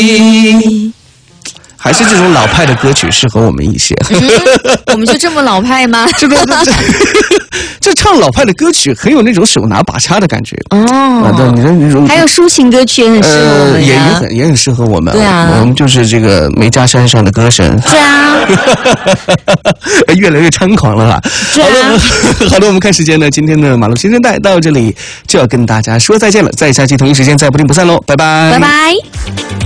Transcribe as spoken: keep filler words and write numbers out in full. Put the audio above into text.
还是这种老派的歌曲适合我们一些。 嗯、我们就这么老派吗？ 这个这这唱老派的歌曲很有那种手拿把掐的感觉哦。 啊，对，你说你说还有抒情歌曲也很适合我们、 呃、也也很也很适合我们。 对啊， 我们就是这个梅家山上的歌神。 对啊， 越来越猖狂了哈。 对啊、 好的，好的，我们看时间呢，今天的马路新生代到这里就要跟大家说再见了，在下期同一时间再不听不散喽，拜拜， 拜拜。